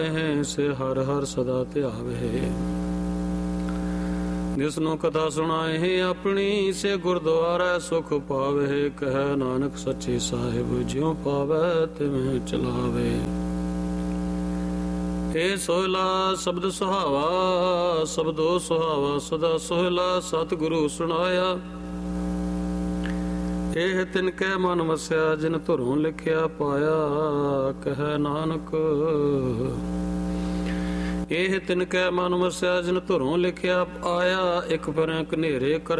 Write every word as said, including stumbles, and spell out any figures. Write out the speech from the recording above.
ਸੇ ਹਰ ਹਰ ਸਦਾ ਧਿਆਵੇ। ਜਿਸਨੂੰ ਕਥਾ ਸੁਣਾਏ ਆਪਣੀ ਸੇ ਗੁਰਦੁਆਰਾ ਸੁਖ ਪਾਵੇ। ਕਹਿ ਨਾਨਕ ਸੱਚੇ ਸਾਹਿਬ ਜਿਉ ਪਾਵੇ ਤਿਵੇਂ ਚਲਾਵੇ। ਇਹ ਸੋਹਲਾ ਸ਼ਬਦ ਸੁਹਾਵਾ ਸ਼ਬਦੋ ਸੁਹਾਵਾ ਸਦਾ ਸੋਹਲਾ ਸਤਿਗੁਰੂ ਸੁਣਾਇਆ। ਇਹ ਤਿਨ ਕੈ ਮਨ ਵਸਿਆ ਜਿਨ ਧੁਰੋਂ ਲਿਖਿਆ ਪਾਇਆ। ਕਹਿ ਨਾਨਕ ਇਹ ਤਿਨ ਕੈ ਮਨ ਵਸਿਆ ਜਿਨ ਧੁਰੋਂ ਲਿਖਿਆ ਆਇਆ। ਇੱਕ ਪਰੈਂ ਘਨੇਰੇ ਕਰ